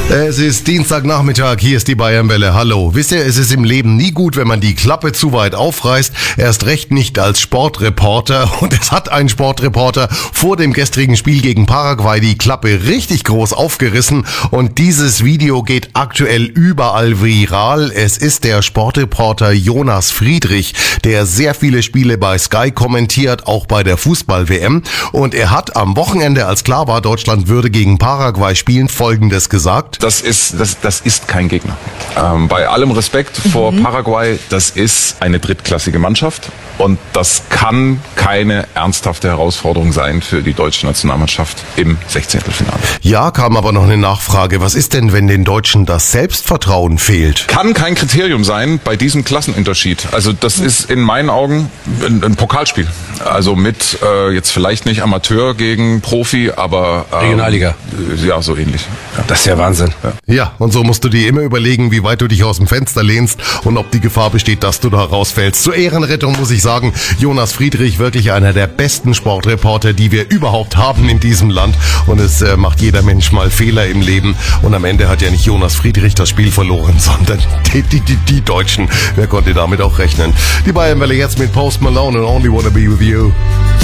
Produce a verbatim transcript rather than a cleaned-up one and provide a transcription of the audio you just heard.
Es ist Dienstagnachmittag, hier ist die Bayernwelle. Hallo. Wisst ihr, es ist im Leben nie gut, wenn man die Klappe zu weit aufreißt. Erst recht nicht als Sportreporter. Und es hat ein Sportreporter vor dem gestrigen Spiel gegen Paraguay die Klappe richtig groß aufgerissen. Und dieses Video geht aktuell überall viral. Es ist der Sportreporter Jonas Friedrich, der sehr viele Spiele bei Sky kommentiert, auch bei der Fußball-W M. Und er hat am Wochenende, als klar war, Deutschland würde gegen Paraguay spielen, Folgendes gesagt. Das ist, das, das ist kein Gegner. Ähm, bei allem Respekt vor mhm. Paraguay, das ist eine drittklassige Mannschaft und das kann keine ernsthafte Herausforderung sein für die deutsche Nationalmannschaft im Sechzehntelfinale. Ja, kam aber noch eine Nachfrage. Was ist denn, wenn den Deutschen das Selbstvertrauen fehlt? Kann kein Kriterium sein bei diesem Klassenunterschied. Also das ist in meinen Augen ein, ein Pokalspiel. Also mit äh, jetzt vielleicht nicht Amateur gegen Profi, aber ähm, Regionalliga. Ja, so ähnlich. Ja. Das ist ja Wahnsinn. Ja. ja, und so musst du dir immer überlegen, wie weit du dich aus dem Fenster lehnst und ob die Gefahr besteht, dass du da rausfällst. Zur Ehrenrettung muss ich sagen, Jonas Friedrich, wirklich einer der besten Sportreporter, die wir überhaupt haben in diesem Land. Und es äh, macht jeder Mensch mal Fehler im Leben. Und am Ende hat ja nicht Jonas Friedrich das Spiel verloren, sondern die, die, die, die Deutschen. Wer konnte damit auch rechnen? Die Bayernwelle jetzt mit Post Malone und Only Wanna Be With You.